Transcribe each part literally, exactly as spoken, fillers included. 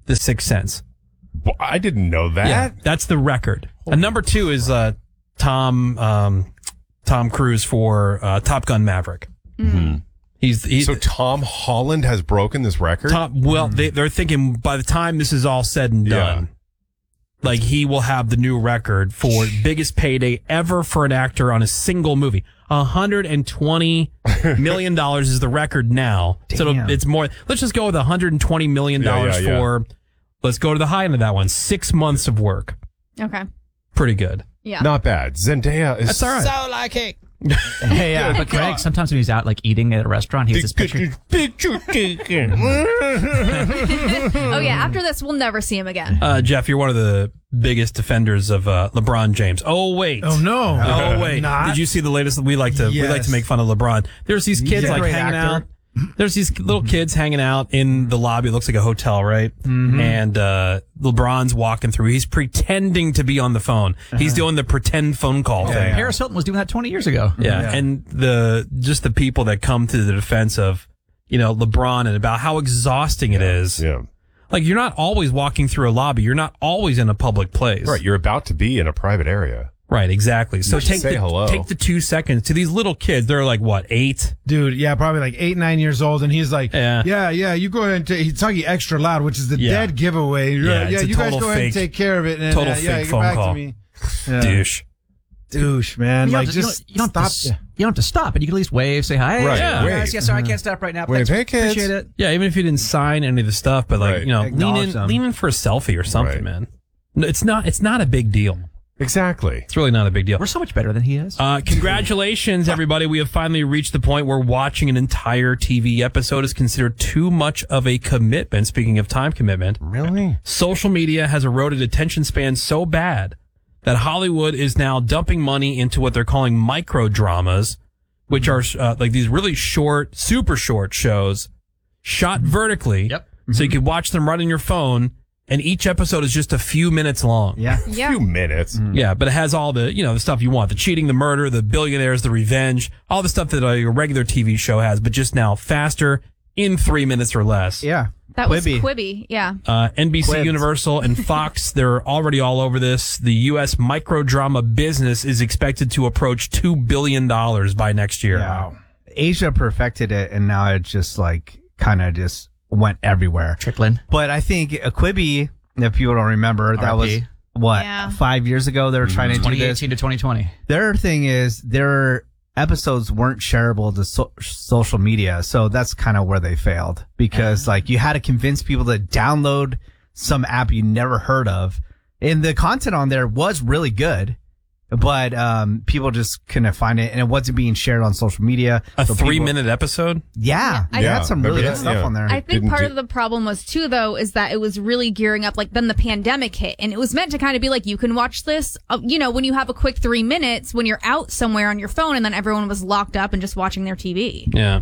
The Sixth Sense. Well, I didn't know that. Yeah, that's the record. And number two is uh, Tom um, Tom Cruise for uh, Top Gun Maverick. Mm-hmm. He's, he's so Tom Holland has broken this record? Tom, well, they, they're thinking by the time this is all said and done, yeah. like he will have the new record for biggest payday ever for an actor on a single movie. one hundred twenty million dollars is the record now. Damn. So it'll, it's more. Let's just go with one hundred twenty million dollars yeah, yeah, yeah. for, let's go to the high end of that one, six months of work. Okay. Pretty good. Yeah. Not bad. Zendaya is That's all right. So like it. Hey, yeah, but Greg, sometimes when he's out like eating at a restaurant, he has this picture. Oh yeah, after this, we'll never see him again. Uh, Jeff, you're one of the biggest defenders of uh, LeBron James. Oh wait. Oh no. Oh wait. Not. Did you see the latest? We like to Yes. we like to make fun of LeBron. There's these kids He's a like great hanging actor. out. There's these little kids hanging out in the lobby. It looks like a hotel, right? Mm-hmm. And uh, LeBron's walking through. He's pretending to be on the phone. Uh-huh. He's doing the pretend phone call Yeah, thing. Paris Hilton was doing that twenty years ago. Yeah. Yeah. And the just the people that come to the defense of, you know, LeBron and about how exhausting it is. Yeah. Like, you're not always walking through a lobby. You're not always in a public place. Right. You're about to be in a private area. Right, exactly. So Just take say the, hello. take the two seconds to these little kids. They're like, what, eight? Dude, yeah, probably like eight, nine years old, and he's like, Yeah. yeah, yeah, you go ahead and take, he's talking extra loud, which is the Yeah. dead giveaway. Yeah, yeah, it's a you guys total go ahead fake- and take care of it. And, total uh, yeah, fake get phone back call. To me. Yeah. Douche. Douche, man. You don't Like, have to- you just don't, you don't stop. have to, s- you don't have to stop, and you can at least wave, say hi. Hey, Right, yeah, wave. guys, yeah, sorry, I can't stop right now. Wave, Thanks, hey, kids. appreciate it. Yeah, even if you didn't sign any of the stuff, but like, Right. you know, lean Acknowledge in, them. lean in for a selfie or something, Right. man. No, It's not, it's not a big deal. Exactly. It's really not a big deal. We're so much better than he is. Uh, congratulations, everybody. We have finally reached the point where watching an entire T V episode is considered too much of a commitment. Speaking of time commitment, Really? social media has eroded attention spans so bad that Hollywood is now dumping money into what they're calling micro dramas, which are uh, like these really short, super short shows shot vertically. Yep. So you can watch them right on your phone, and each episode is just a few minutes long. Yeah. A Yeah. few minutes. Yeah, but it has all the, you know, the stuff you want. The cheating, the murder, the billionaires, the revenge, all the stuff that a regular T V show has, but just now faster in three minutes or less. Yeah. That was Quibi. Quibi. Yeah. Uh, N B C Quibbs. Universal and Fox, they're already all over this. The U S microdrama business is expected to approach two billion dollars by next year. Wow. Asia perfected it, and now it just like kind of just went everywhere. Trickling. But I think a Quibi, if people don't remember, that R I P. was what Yeah. five years ago. They were trying to do twenty this. eighteen to twenty twenty. Their thing is their episodes weren't shareable to so- social media, so that's kind of where they failed because like you had to convince people to download some app you never heard of, and the content on there was really good, but um, people just couldn't find it, and it wasn't being shared on social media. A so people- three-minute episode? Yeah, I- they had some really Yeah, good stuff yeah. on there. I think Didn't part do- of the problem was too, though, is that it was really gearing up. Like then the pandemic hit, and it was meant to kind of be like you can watch this, uh, you know, when you have a quick three minutes when you're out somewhere on your phone, and then everyone was locked up and just watching their T V. Yeah.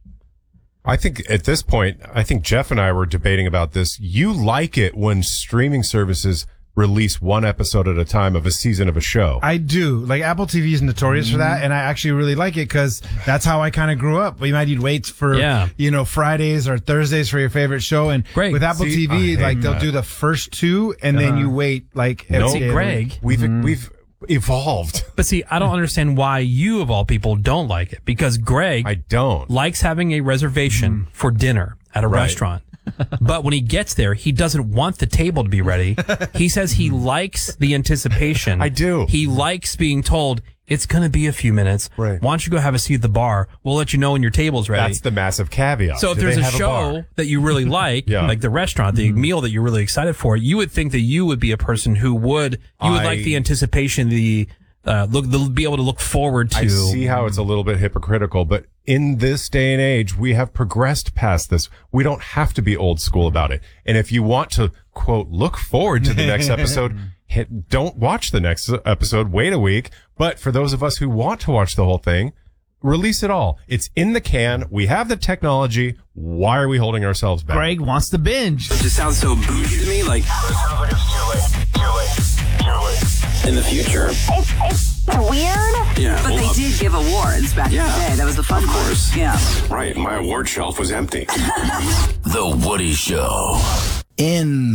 I think at this point, I think Jeff and I were debating about this. You like it when streaming services release one episode at a time of a season of a show. I do. Like Apple T V is notorious for that, and I actually really like it because that's how I kind of grew up. You might you'd wait for Yeah. you know Fridays or Thursdays for your favorite show, and Great. with Apple See, T V, I hate like they'll that. do the first two, and then you wait like No, every day. Greg. We've we've evolved. But see, I don't understand why you, of all people, don't like it. Because Greg I don't. likes having a reservation for dinner at a Right. restaurant. But when he gets there, he doesn't want the table to be ready. He says he likes the anticipation. I do. He likes being told, it's going to be a few minutes. Right. Why don't you go have a seat at the bar? We'll let you know when your table's ready. That's the massive caveat. So if Do there's they a have show bar? that you really like, Yeah. like the restaurant, the meal that you're really excited for, you would think that you would be a person who would, you would I- like the anticipation, the, uh, look, the, be able to look forward to. I see how it's a little bit hypocritical, but in this day and age, we have progressed past this. We don't have to be old school about it. And if you want to, quote, look forward to the next episode, hit, don't watch the next episode, wait a week. But for those of us who want to watch the whole thing, release it all. It's in the can. We have the technology. Why are we holding ourselves back? Greg wants to binge. It just sounds so bougie to me, like in the future. It's, it's weird. Yeah, But well, they uh, did give awards back Yeah. in the day. That was the fun Of part. course. Yeah. Right, my award shelf was empty. The Woody Show. In